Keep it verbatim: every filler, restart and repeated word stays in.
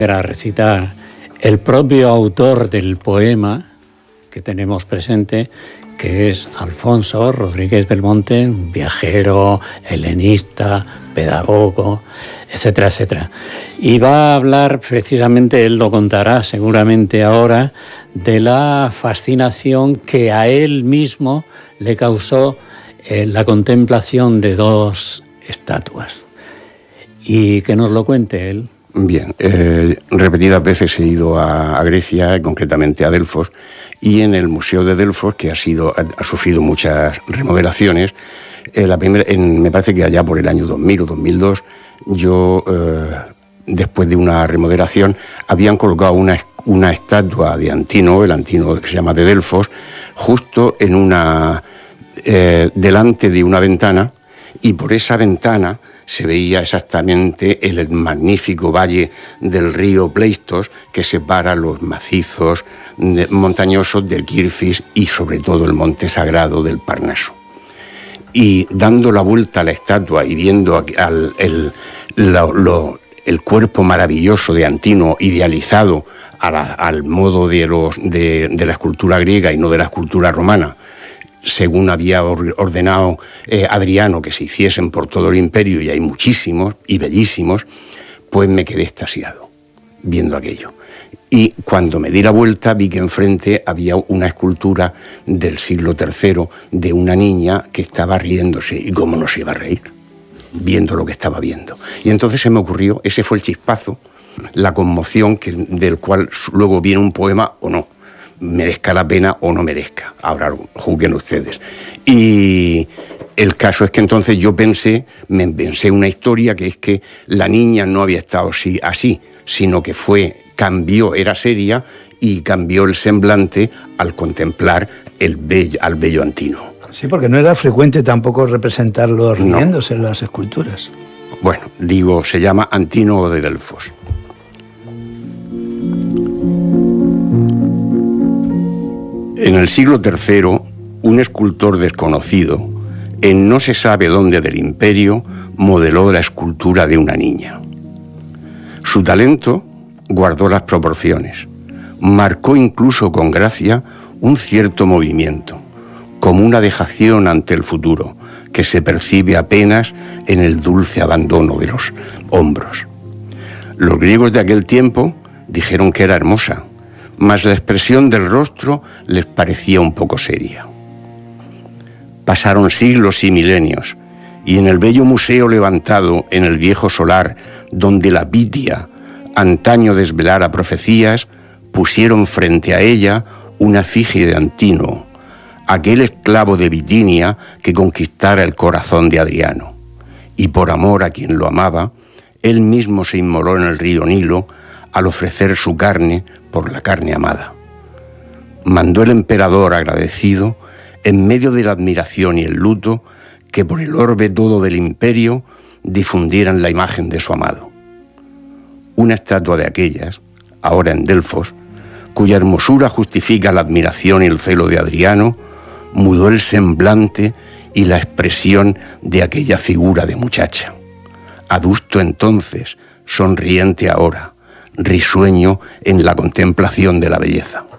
Para recitar el propio autor del poema que tenemos presente, que es Alfonso Rodríguez Belmonte, un viajero, helenista, pedagogo, etcétera, etcétera. Y va a hablar precisamente, él lo contará seguramente ahora, de la fascinación que a él mismo le causó eh, la contemplación de dos estatuas. Y que nos lo cuente él. Bien, eh, repetidas veces he ido a, a Grecia, concretamente a Delfos, y en el Museo de Delfos, que ha, sido, ha, ha sufrido muchas remodelaciones, eh, la primera, en, me parece que allá por el año dos mil o dos mil dos, yo, eh, después de una remodelación, habían colocado una, una estatua de Antino, el Antino que se llama de Delfos, justo en una, eh, delante de una ventana, y por esa ventana se veía exactamente el magnífico valle del río Pleistos que separa los macizos montañosos del Kirfis y sobre todo el monte sagrado del Parnaso. Y dando la vuelta a la estatua y viendo al, el, lo, lo, el cuerpo maravilloso de Antino idealizado a la, al modo de, los, de, de la escultura griega y no de la escultura romana, según había ordenado eh, Adriano que se hiciesen por todo el imperio, y hay muchísimos y bellísimos, pues me quedé extasiado viendo aquello. Y cuando me di la vuelta vi que enfrente había una escultura del siglo tercero de una niña que estaba riéndose, y cómo no se iba a reír viendo lo que estaba viendo. Y entonces se me ocurrió, ese fue el chispazo, la conmoción que, del cual luego viene un poema o no, merezca la pena o no merezca, ahora juzguen ustedes. Y el caso es que entonces yo pensé, me pensé una historia, que es que la niña no había estado así, así sino que fue, cambió, era seria, y cambió el semblante al contemplar el bello, al bello Antino. Sí, porque no era frecuente tampoco representarlo riéndose, no, en las esculturas. Bueno, digo, se llama Antino de Delfos. En el siglo tercero, un escultor desconocido, en no se sabe dónde del imperio, modeló la escultura de una niña. Su talento guardó las proporciones, marcó incluso con gracia un cierto movimiento, como una dejación ante el futuro, que se percibe apenas en el dulce abandono de los hombros. Los griegos de aquel tiempo dijeron que era hermosa, mas la expresión del rostro les parecía un poco seria. Pasaron siglos y milenios, y en el bello museo levantado en el viejo solar, donde la Pitia antaño desvelara profecías, pusieron frente a ella una efigie de Antino, aquel esclavo de Bitinia que conquistara el corazón de Adriano. Y por amor a quien lo amaba, él mismo se inmoló en el río Nilo al ofrecer su carne por la carne amada. Mandó el emperador agradecido, en medio de la admiración y el luto, que por el orbe todo del imperio difundieran la imagen de su amado. Una estatua de aquellas, ahora en Delfos, cuya hermosura justifica la admiración y el celo de Adriano, mudó el semblante y la expresión de aquella figura de muchacha. Adusto entonces, sonriente ahora, risueño en la contemplación de la belleza.